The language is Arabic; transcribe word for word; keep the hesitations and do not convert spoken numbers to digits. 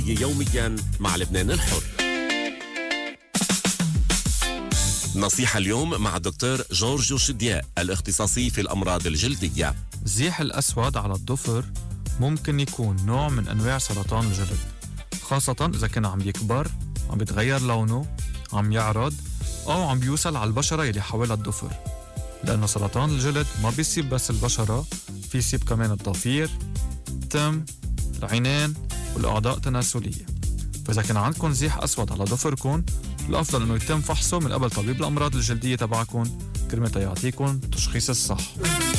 يوميا مع لبنان الحر. نصيحة اليوم مع الدكتور جورج شدياء الاختصاصي في الأمراض الجلدية. الزيح الأسود على الضفر ممكن يكون نوع من أنواع سرطان الجلد، خاصة إذا كان عم يكبر، عم بيتغير لونه، عم يعرض، أو عم بيوصل على البشرة يلي حوالي الضفر. لأنه سرطان الجلد ما بيصيب بس البشرة، في يصيب كمان الضفير، التم، العينين والأعضاء التناسلية. فإذا كان عندكم زيح أسود على ضفركم، الأفضل أنه يتم فحصه من قبل طبيب الأمراض الجلدية تبعكم كرمال يعطيكم التشخيص الصح.